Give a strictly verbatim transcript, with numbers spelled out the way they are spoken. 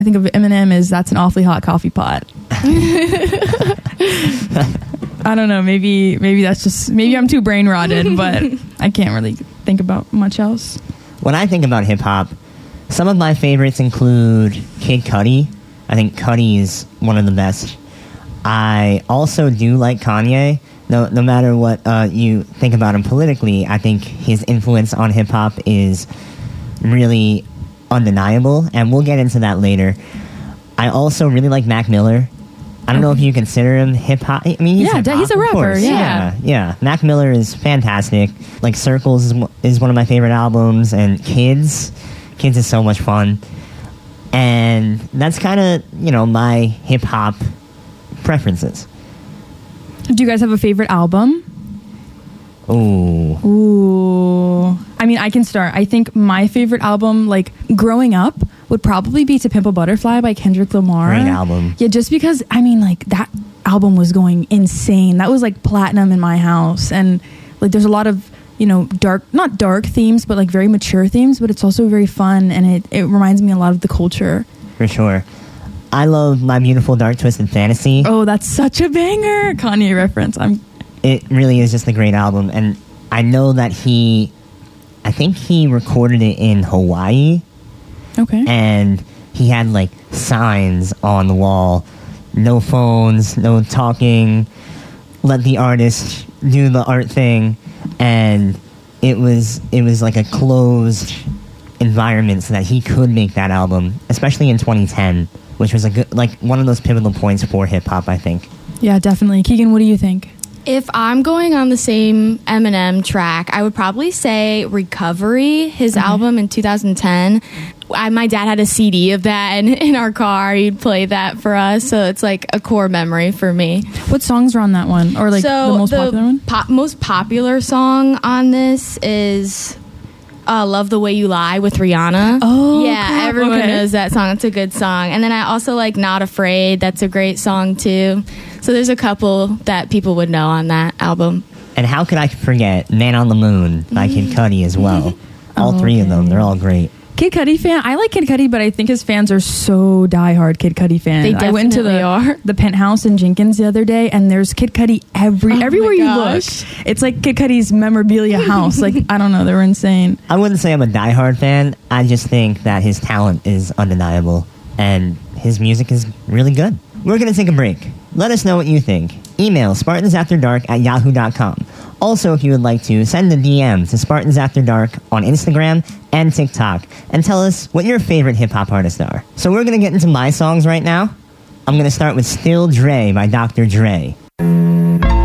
I think of Eminem as that's an awfully hot coffee pot. I don't know. Maybe maybe that's just maybe I'm too brain rotted, but I can't really think about much else. When I think about hip hop, some of my favorites include Kid Cudi. I think Cudi is one of the best. I also do like Kanye. No, no matter what uh, you think about him politically, I think his influence on hip hop is really undeniable, and we'll get into that later. I also really like Mac Miller. I don't know if you consider him hip hop. I mean, he's yeah, hip-hop, he's a rapper. Yeah. yeah, yeah. Mac Miller is fantastic. Like Circles is, is one of my favorite albums, and Kids, Kids is so much fun. And that's kind of, you know, my hip hop preferences. Do you guys have a favorite album? Ooh. Ooh. I mean, I can start. I think my favorite album, like, growing up, would probably be To Pimp a Butterfly by Kendrick Lamar. Great album. Yeah, just because, I mean, like, that album was going insane. That was, like, platinum in my house. And, like, there's a lot of, you know, dark, not dark themes, but, like, very mature themes. But it's also very fun, and it, it reminds me a lot of the culture. For sure. I love My Beautiful Dark Twisted Fantasy. Oh, that's such a banger. Kanye reference. I'm... It really is just a great album. And I know that he, I think he recorded it in Hawaii. Okay. And he had, like, signs on the wall. No phones, no talking. Let the artist do the art thing. And it was, it was like a closed environment so that he could make that album, especially in twenty ten, which was a good, like, one of those pivotal points for hip-hop, I think. Yeah, definitely. Keegan, what do you think? If I'm going on the same Eminem track, I would probably say Recovery, his mm-hmm. album in two thousand ten. I, my dad had a C D of that, and in our car, he'd play that for us. So it's like a core memory for me. What songs are on that one? Or like so the most the popular one? Pop, most popular song on this is uh, Love the Way You Lie with Rihanna. Oh, yeah, crap. everyone Okay. knows that song. It's a good song. And then I also like Not Afraid. That's a great song too. So there's a couple that people would know on that album. And how could I forget Man on the Moon by Kid Cudi as well? All Oh, three okay. of them, they're all great. Kid Cudi fan. I like Kid Cudi, but I think his fans are so diehard Kid Cudi fans. They I went into the definitely are. the penthouse in Jenkins the other day, and there's Kid Cudi every Oh my everywhere you look. gosh. It's like Kid Cudi's memorabilia house. Like, I don't know, they were insane. I wouldn't say I'm a diehard fan. I just think that his talent is undeniable, and his music is really good. We're going to take a break. Let us know what you think. Email spartansafterdark at yahoo dot com. Also, if you would like to, send a D M to Spartans After Dark on Instagram and TikTok and tell us what your favorite hip-hop artists are. So we're going to get into my songs right now. I'm going to start with Still Dre by Doctor Dre.